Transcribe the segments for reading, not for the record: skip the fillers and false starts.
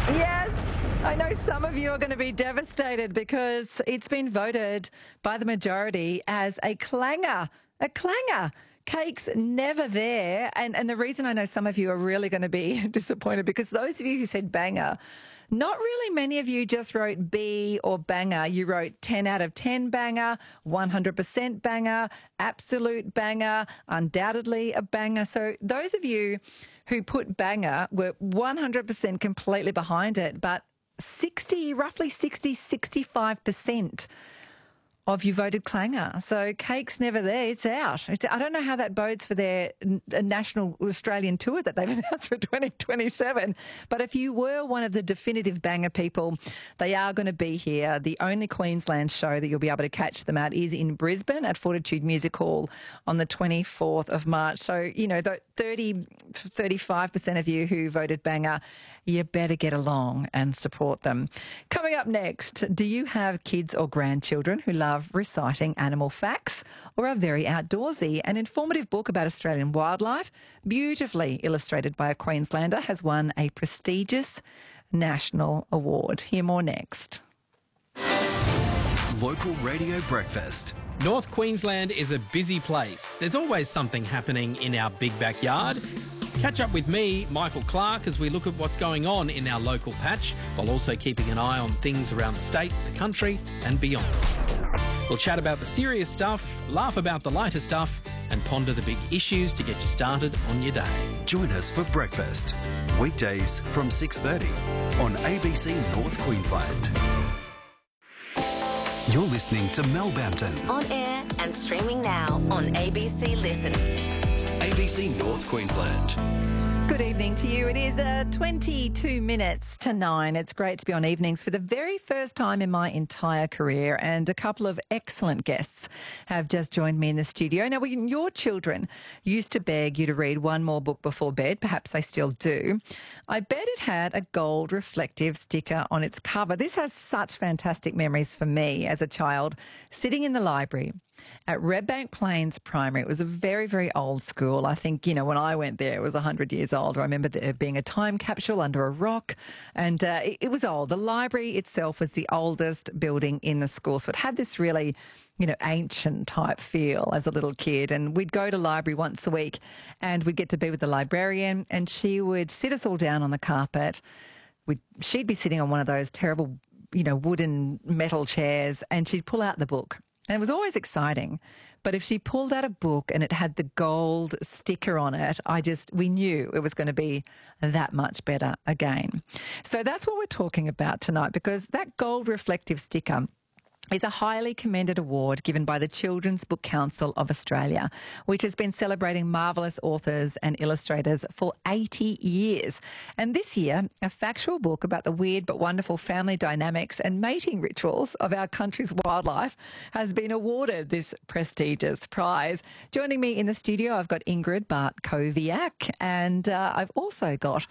Yes, I know some of you are going to be devastated because it's been voted by the majority as a clanger. A clanger. Cake's never there. And the reason I know some of you are really going to be disappointed because those of you who said banger, not really many of you just wrote B or banger. You wrote 10 out of 10 banger, 100% banger, absolute banger, undoubtedly a banger. So those of you who put banger were 100% completely behind it, but roughly 65% of you voted clanger. So Cake's never there. It's out. I don't know how that bodes for their national Australian tour that they've announced for 2027. But if you were one of the definitive banger people, they are going to be here. The only Queensland show that you'll be able to catch them at is in Brisbane at Fortitude Music Hall on the 24th of March. So, you know, the 35% of you who voted banger, you better get along and support them. Coming up next, do you have kids or grandchildren who love reciting animal facts or are very outdoorsy? An informative book about Australian wildlife, beautifully illustrated by a Queenslander, has won a prestigious national award. Hear more next. Local Radio Breakfast. North Queensland is a busy place. There's always something happening in our big backyard. Catch up with me, Michael Clark, as we look at what's going on in our local patch, while also keeping an eye on things around the state, the country and beyond. We'll chat about the serious stuff, laugh about the lighter stuff and ponder the big issues to get you started on your day. Join us for breakfast, weekdays from 6:30 on ABC North Queensland. You're listening to Mel Bampton. On air and streaming now on ABC Listen. ABC North Queensland. Good evening to you. It is 22 minutes to 9. It's great to be on evenings for the very first time in my entire career, and a couple of excellent guests have just joined me in the studio. Now, when your children used to beg you to read one more book before bed, perhaps they still do, I bet it had a gold reflective sticker on its cover. This has such fantastic memories for me as a child, sitting in the library at Redbank Plains Primary. It was a very, very old school. I think, you know, when I went there, it was 100 years old. I remember there being a time capsule under a rock, and it was old. The library itself was the oldest building in the school, so it had this really, you know, ancient type feel as a little kid. And we'd go to library once a week and we'd get to be with the librarian, and she would sit us all down on the carpet. She'd be sitting on one of those terrible, you know, wooden metal chairs, and she'd pull out the book. And it was always exciting. But if she pulled out a book and it had the gold sticker on it, we knew it was going to be that much better again. So that's what we're talking about tonight, because that gold reflective sticker is a highly commended award given by the Children's Book Council of Australia, which has been celebrating marvellous authors and illustrators for 80 years. And this year, a factual book about the weird but wonderful family dynamics and mating rituals of our country's wildlife has been awarded this prestigious prize. Joining me in the studio, I've got Ingrid Bartkowiak, and I've also got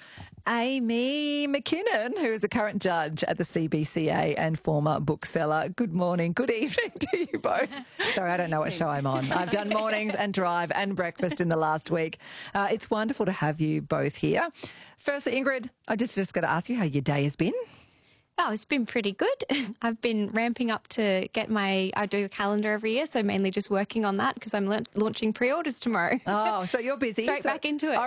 Amy McKinnon, who is a current judge at the CBCA and former bookseller. Good morning, good evening to you both. Sorry, I don't know what show I'm on. I've done mornings and drive and breakfast in the last week. It's wonderful to have you both here. Firstly, Ingrid, I just got to ask you how your day has been. Oh, it's been pretty good. I've been ramping up to get I do a calendar every year, so mainly just working on that because I'm launching pre-orders tomorrow. Oh, so you're busy. Straight back into it.